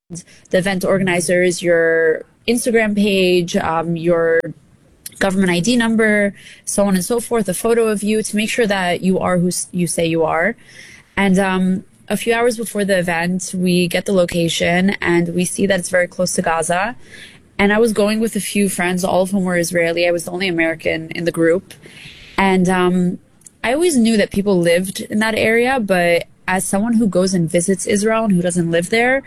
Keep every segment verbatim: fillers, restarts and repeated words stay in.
the event organizers, your Instagram page, um, your government I D number, so on and so forth, a photo of you to make sure that you are who you say you are. And um, a few hours before the event, we get the location and we see that it's very close to Gaza. And I was going with a few friends, all of whom were Israeli. I was the only American in the group. And um, I always knew that people lived in that area, but as someone who goes and visits Israel and who doesn't live there,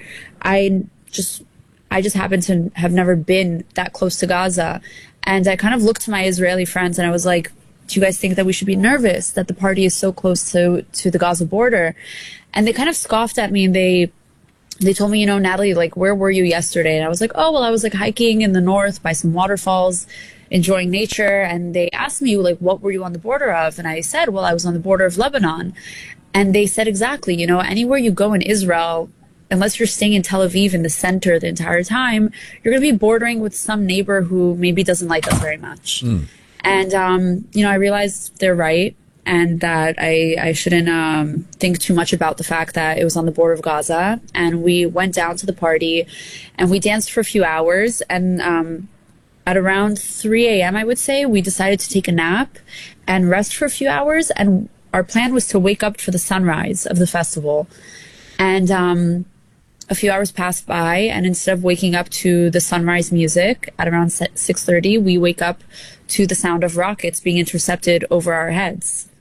I just I just happen to have never been that close to Gaza. And I kind of looked to my Israeli friends and I was like, do you guys think that we should be nervous that the party is so close to, to the Gaza border? And they kind of scoffed at me and they they told me, you know, Natalie, like, where were you yesterday? And I was like, oh, well, I was like hiking in the north by some waterfalls, enjoying nature. And they asked me, like, what were you on the border of? And I said, well, I was on the border of Lebanon. And they said, exactly, you know, anywhere you go in Israel, unless you're staying in Tel Aviv in the center the entire time, you're going to be bordering with some neighbor who maybe doesn't like us very much. Mm. And, um, you know, I realized they're right and that I, I shouldn't um, think too much about the fact that it was on the border of Gaza. And we went down to the party and we danced for a few hours. And um, at around three a.m., I would say, we decided to take a nap and rest for a few hours. And our plan was to wake up for the sunrise of the festival. And um, a few hours passed by, and instead of waking up to the sunrise music at around six thirty, we wake up to the sound of rockets being intercepted over our heads.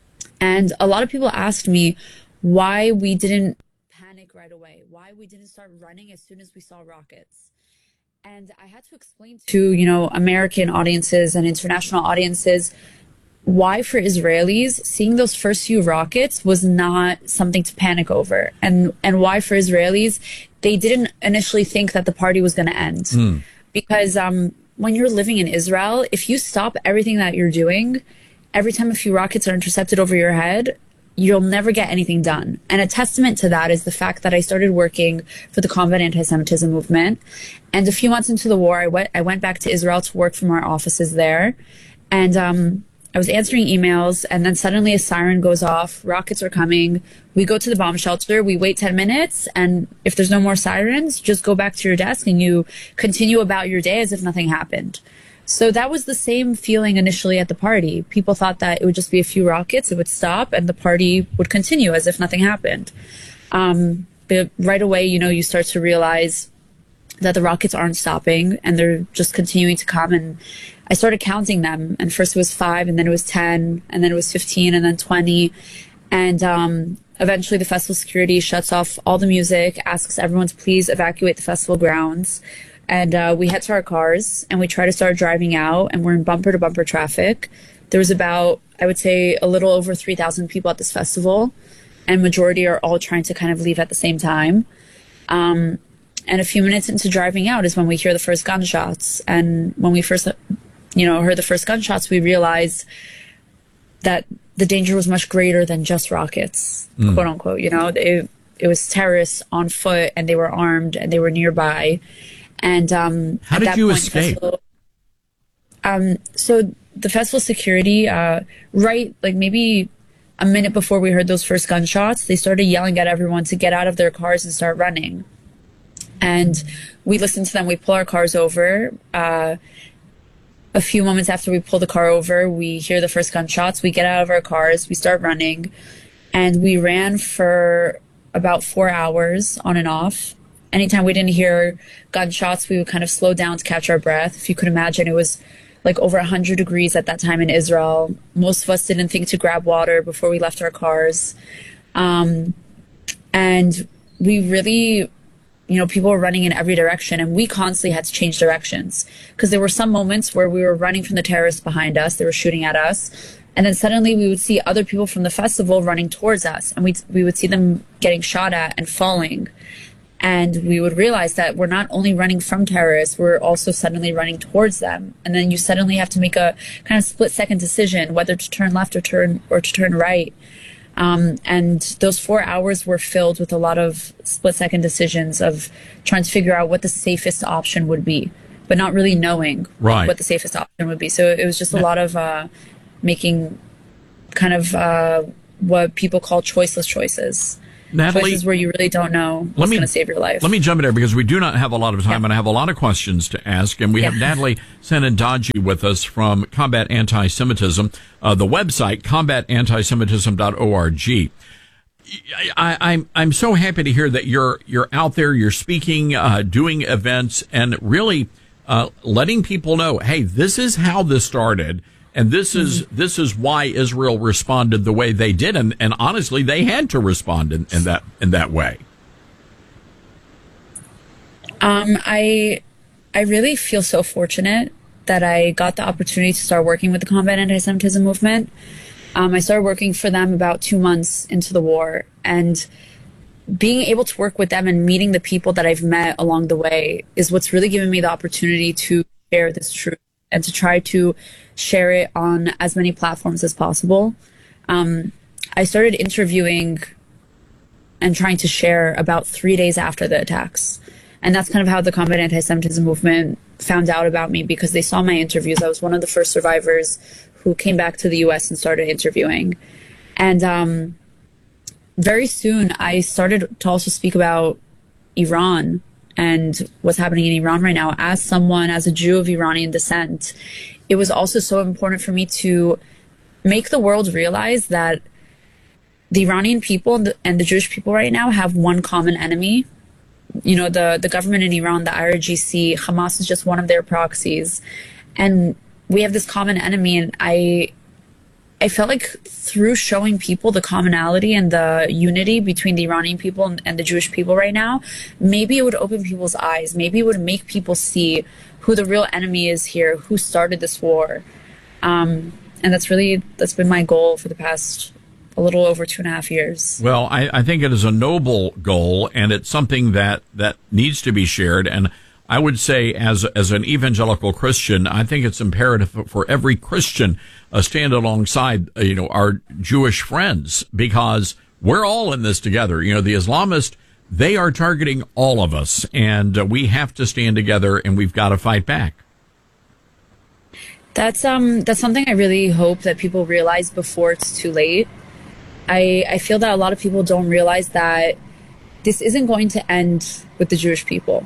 And a lot of people asked me why we didn't panic right away, why we didn't start running as soon as we saw rockets. And I had to explain to, you know, American audiences and international audiences why for Israelis, seeing those first few rockets was not something to panic over. And, and why for Israelis, they didn't initially think that the party was going to end. Mm. Because um, when you're living in Israel, if you stop everything that you're doing, every time a few rockets are intercepted over your head, you'll never get anything done. And a testament to that is the fact that I started working for the Combat Anti-Semitism movement. And a few months into the war, I went, I went back to Israel to work from our offices there. And um, I was answering emails, and then suddenly a siren goes off. Rockets are coming. We go to the bomb shelter. We wait ten minutes, and if there's no more sirens, just go back to your desk and you continue about your day as if nothing happened. So that was the same feeling initially at the party. People thought that it would just be a few rockets, it would stop, and the party would continue as if nothing happened. Um, but right away, you know, you start to realize that the rockets aren't stopping, and they're just continuing to come. And I started counting them, and first it was five, and then it was ten, and then it was fifteen, and then twenty. And um, eventually the festival security shuts off all the music, asks everyone to please evacuate the festival grounds. And uh, we head to our cars, and we try to start driving out, and we're in bumper-to-bumper traffic. There was about, I would say, a little over three thousand people at this festival, and majority are all trying to kind of leave at the same time. Um, and a few minutes into driving out is when we hear the first gunshots. And when we first, you know, heard the first gunshots, we realized that the danger was much greater than just rockets, mm. quote unquote. You know, it, it was terrorists on foot, and they were armed, and they were nearby. And um, how did you escape? Festival, um, so the festival security, uh, right, like maybe a minute before we heard those first gunshots, they started yelling at everyone to get out of their cars and start running. And we listened to them. We pull our cars over. Uh, a few moments after we pull the car over, we hear the first gunshots. We get out of our cars. We start running. And we ran for about four hours on and off. Anytime we didn't hear gunshots, we would kind of slow down to catch our breath. If you could imagine, it was like over one hundred degrees at that time in Israel. Most of us didn't think to grab water before we left our cars. Um, and we really, you know, people were running in every direction, and we constantly had to change directions because there were some moments where we were running from the terrorists behind us. They were shooting at us. And then suddenly we would see other people from the festival running towards us, and we we would see them getting shot at and falling. And we would realize that we're not only running from terrorists, we're also suddenly running towards them. And then you suddenly have to make a kind of split-second decision whether to turn left or turn or to turn right. Um, and those four hours were filled with a lot of split-second decisions of trying to figure out what the safest option would be, but not really knowing right. what the safest option would be. So it was just a lot of uh, making kind of uh, what people call choiceless choices. Natalie, choices where you really don't know what's going to save your life. Let me jump in there because we do not have a lot of time, yeah. and I have a lot of questions to ask. And we yeah. have Natalie Sanandaji with us from Combat Anti-Semitism, uh, the website combat anti semitism dot org. I, I'm I'm so happy to hear that you're you're out there, you're speaking, uh, doing events, and really uh, letting people know, hey, this is how this started. And this is mm-hmm. this is why Israel responded the way they did, and, and honestly, they had to respond in, in that in that way. Um, I I really feel so fortunate that I got the opportunity to start working with the Combat Anti-Semitism movement. Um, I started working for them about two months into the war, and being able to work with them and meeting the people that I've met along the way is what's really given me the opportunity to share this truth and to try to share it on as many platforms as possible. Um, I started interviewing and trying to share about three days after the attacks. And that's kind of how the Combat Anti-Semitism movement found out about me, because they saw my interviews. I was one of the first survivors who came back to the U S and started interviewing. And um, very soon I started to also speak about Iran and what's happening in Iran right now. As someone, as a Jew of Iranian descent, it was also so important for me to make the world realize that the Iranian people and the, and the Jewish people right now have one common enemy. You know, the, the government in Iran, the I R G C, Hamas is just one of their proxies. And we have this common enemy. And I, I felt like through showing people the commonality and the unity between the Iranian people and, and the Jewish people right now, maybe it would open people's eyes. Maybe it would make people see who the real enemy is here, who started this war. Um, and that's really, that's been my goal for the past a little over two and a half years. Well, I, I think it is a noble goal, and it's something that, that needs to be shared. And I would say, as as an evangelical Christian, I think it's imperative for every Christian uh, stand alongside, uh, you know, our Jewish friends, because we're all in this together. You know, the Islamists, they are targeting all of us, and uh, we have to stand together, and we've got to fight back. That's um that's something I really hope that people realize before it's too late. I I feel that a lot of people don't realize that this isn't going to end with the Jewish people.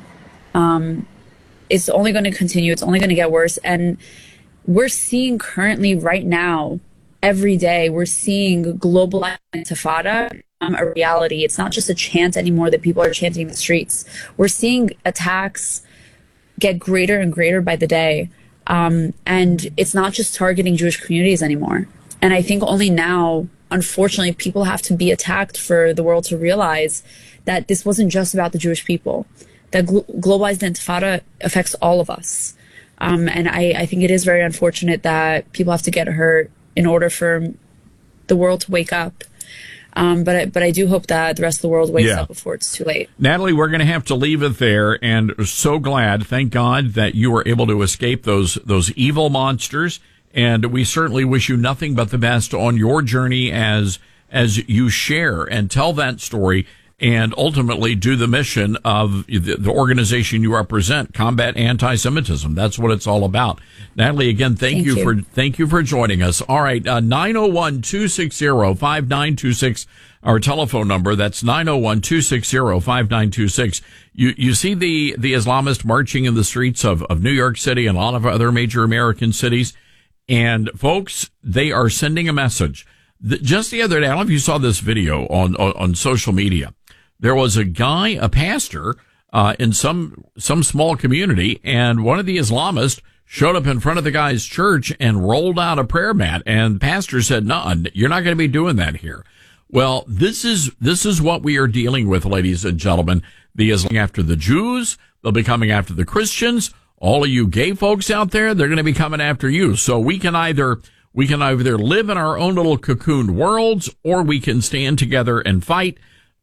Um, it's only going to continue. It's only going to get worse. And we're seeing currently right now, every day, we're seeing global intifada um, a reality. It's not just a chant anymore that people are chanting in the streets. We're seeing attacks get greater and greater by the day. Um, and it's not just targeting Jewish communities anymore. And I think only now, unfortunately, people have to be attacked for the world to realize that this wasn't just about the Jewish people. That gl- globalized intifada affects all of us. Um, and I, I think it is very unfortunate that people have to get hurt in order for the world to wake up. Um, but, I, but I do hope that the rest of the world wakes yeah. up before it's too late. Natalie, we're going to have to leave it there, and so glad, thank God, that you were able to escape those those evil monsters. And we certainly wish you nothing but the best on your journey as as you share and tell that story, and ultimately do the mission of the, the organization you represent, Combat Anti-Semitism. That's what it's all about. Natalie, again, thank, thank you, you for thank you for joining us. All right, uh, nine oh one, two six zero, five nine two six, our telephone number. That's nine oh one, two six zero, five nine two six. You you see the, the Islamists marching in the streets of, of New York City and a lot of other major American cities. And, folks, they are sending a message. The, just the other day, I don't know if you saw this video on, on, on social media. There was a guy, a pastor, uh, in some, some small community, and one of the Islamists showed up in front of the guy's church and rolled out a prayer mat, and the pastor said, no, you're not going to be doing that here. Well, this is, this is what we are dealing with, ladies and gentlemen. The Islam after the Jews, they'll be coming after the Christians. All of you gay folks out there, they're going to be coming after you. So we can either, we can either live in our own little cocooned worlds, or we can stand together and fight.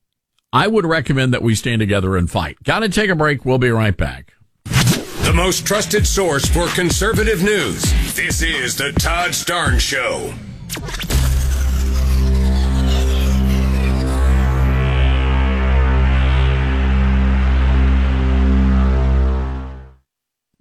I would recommend that we stand together and fight. Got to take a break. We'll be right back. The most trusted source for conservative news. This is the Todd Starnes Show. My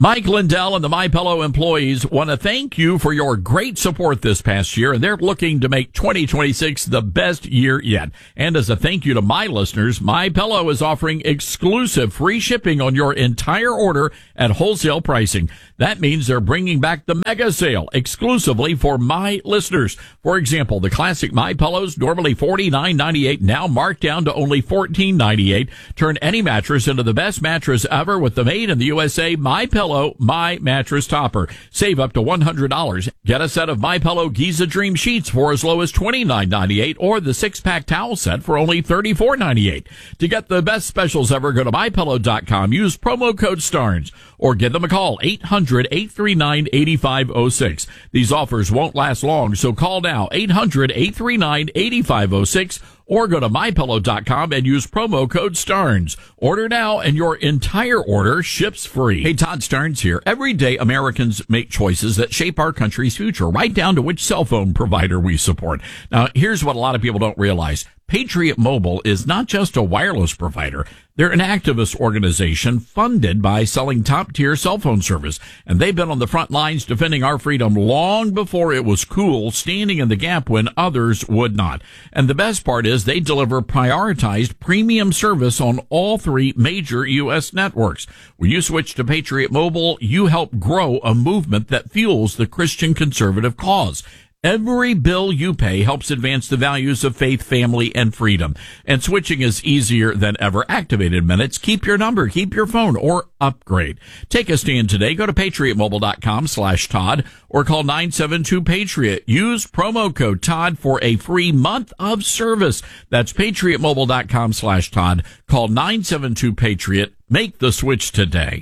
Mike Lindell and the MyPillow employees want to thank you for your great support this past year, and they're looking to make twenty twenty-six the best year yet. And as a thank you to my listeners, MyPillow is offering exclusive free shipping on your entire order at wholesale pricing. That means they're bringing back the mega sale exclusively for my listeners. For example, the classic MyPillows, normally forty-nine ninety-eight, now marked down to only fourteen ninety-eight. Turn any mattress into the best mattress ever with the made in the U S A MyPillow My Mattress Topper. Save up to one hundred dollars. Get a set of MyPillow Giza Dream Sheets for as low as twenty-nine ninety-eight, or the six-pack towel set for only thirty-four ninety-eight. To get the best specials ever, go to my pillow dot com. Use promo code STARNS or give them a call, eight hundred, eight three nine, eight five zero six. These offers won't last long, so call now, eight hundred, eight three nine, eight five zero six, or go to my pillow dot com and use promo code STARNS. Order now and your entire order ships free. Hey, Todd Starnes here. Every day Americans make choices that shape our country's future, right down to which cell phone provider we support. Now, here's what a lot of people don't realize. Patriot Mobile is not just a wireless provider. They're an activist organization funded by selling top-tier cell phone service. And they've been on the front lines defending our freedom long before it was cool, standing in the gap when others would not. And the best part is they deliver prioritized premium service on all three major U S networks. When you switch to Patriot Mobile, you help grow a movement that fuels the Christian conservative cause. Every bill you pay helps advance the values of faith, family, and freedom. And switching is easier than ever. Activated minutes. Keep your number, keep your phone, or upgrade. Take a stand today. Go to patriot mobile dot com slash Todd or call nine seven two Patriot. Use promo code Todd for a free month of service. That's patriot mobile dot com slash Todd. Call nine seven two Patriot. Make the switch today.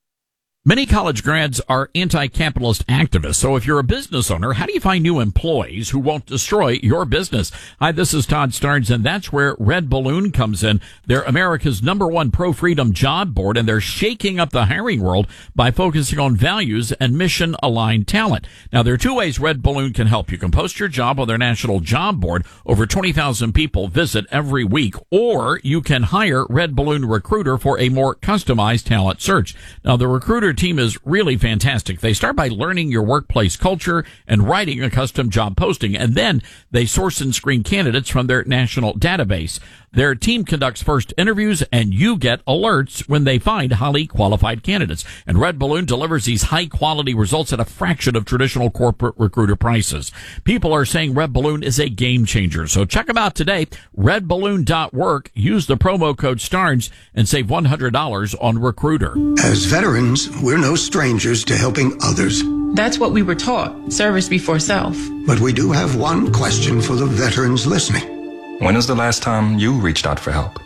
Many college grads are anti-capitalist activists, so if you're a business owner, how do you find new employees who won't destroy your business? Hi, this is Todd Starnes, and that's where Red Balloon comes in. They're America's number one pro-freedom job board, and they're shaking up the hiring world by focusing on values and mission-aligned talent. Now, there are two ways Red Balloon can help. You can post your job on their national job board. Over twenty thousand people visit every week, or you can hire Red Balloon Recruiter for a more customized talent search. Now, the recruiter team is really fantastic. They start by learning your workplace culture and writing a custom job posting, and then they source and screen candidates from their national database. Their team conducts first interviews, and you get alerts when they find highly qualified candidates. And Red Balloon delivers these high-quality results at a fraction of traditional corporate recruiter prices. People are saying Red Balloon is a game changer. So check them out today, red balloon dot work. Use the promo code STARNS and save one hundred dollars on Recruiter. As veterans, we're no strangers to helping others. That's what we were taught, service before self. But we do have one question for the veterans listening. When was the last time you reached out for help?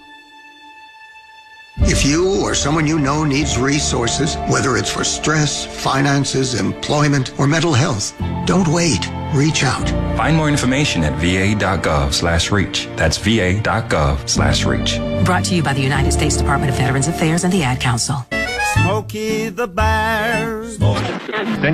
If you or someone you know needs resources, whether it's for stress, finances, employment, or mental health, don't wait. Reach out. Find more information at va.gov slash reach. That's va.gov slash reach. Brought to you by the United States Department of Veterans Affairs and the Ad Council. Smokey the Bear.